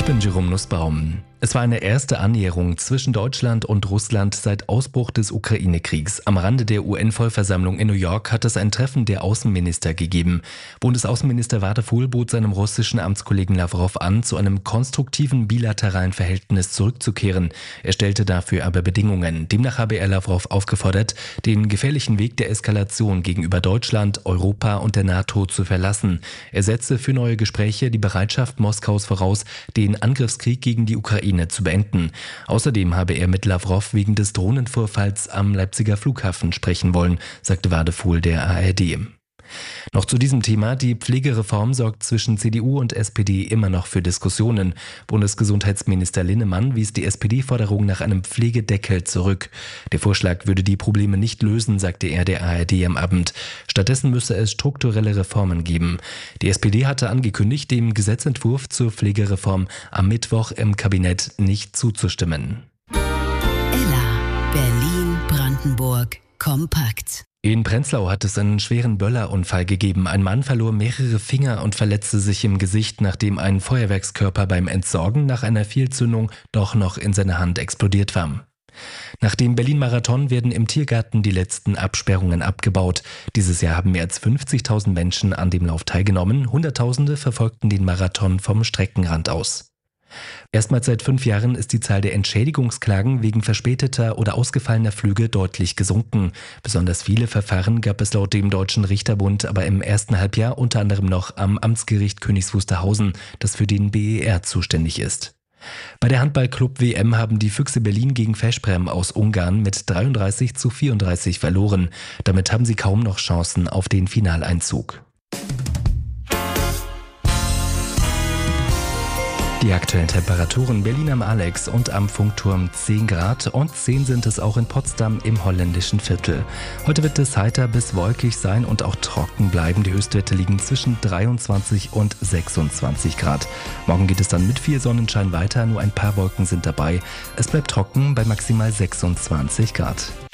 bin Jerome Nussbaum. Es war eine erste Annäherung zwischen Deutschland und Russland seit Ausbruch des Ukraine-Kriegs. Am Rande der UN-Vollversammlung in New York hat es ein Treffen der Außenminister gegeben. Bundesaußenminister Wadefuhl bot seinem russischen Amtskollegen Lawrow an, zu einem konstruktiven bilateralen Verhältnis zurückzukehren. Er stellte dafür aber Bedingungen. Demnach habe er Lawrow aufgefordert, den gefährlichen Weg der Eskalation gegenüber Deutschland, Europa und der NATO zu verlassen. Er setze für neue Gespräche die Bereitschaft Moskaus voraus, den Angriffskrieg gegen die Ukraine zu beenden. Außerdem habe er mit Lawrow wegen des Drohnenvorfalls am Leipziger Flughafen sprechen wollen, sagte Wadefuhl der ARD. Noch zu diesem Thema: Die Pflegereform sorgt zwischen CDU und SPD immer noch für Diskussionen. Bundesgesundheitsminister Linnemann wies die SPD-Forderung nach einem Pflegedeckel zurück. Der Vorschlag würde die Probleme nicht lösen, sagte er der ARD am Abend. Stattdessen müsse es strukturelle Reformen geben. Die SPD hatte angekündigt, dem Gesetzentwurf zur Pflegereform am Mittwoch im Kabinett nicht zuzustimmen. Ella, Berlin, Brandenburg, kompakt. In Prenzlau hat es einen schweren Böllerunfall gegeben. Ein Mann verlor mehrere Finger und verletzte sich im Gesicht, nachdem ein Feuerwerkskörper beim Entsorgen nach einer Fehlzündung doch noch in seiner Hand explodiert war. Nach dem Berlin-Marathon werden im Tiergarten die letzten Absperrungen abgebaut. Dieses Jahr haben mehr als 50.000 Menschen an dem Lauf teilgenommen. Hunderttausende verfolgten den Marathon vom Streckenrand aus. Erstmals seit 5 Jahren ist die Zahl der Entschädigungsklagen wegen verspäteter oder ausgefallener Flüge deutlich gesunken. Besonders viele Verfahren gab es laut dem Deutschen Richterbund aber im ersten Halbjahr unter anderem noch am Amtsgericht Königs Wusterhausen, das für den BER zuständig ist. Bei der Handball-Club-WM haben die Füchse Berlin gegen Veszprém aus Ungarn mit 33:34 verloren. Damit haben sie kaum noch Chancen auf den Finaleinzug. Die aktuellen Temperaturen: Berlin am Alex und am Funkturm 10 Grad und 10 sind es auch in Potsdam im holländischen Viertel. Heute wird es heiter bis wolkig sein und auch trocken bleiben. Die Höchstwerte liegen zwischen 23 und 26 Grad. Morgen geht es dann mit viel Sonnenschein weiter, nur ein paar Wolken sind dabei. Es bleibt trocken bei maximal 26 Grad.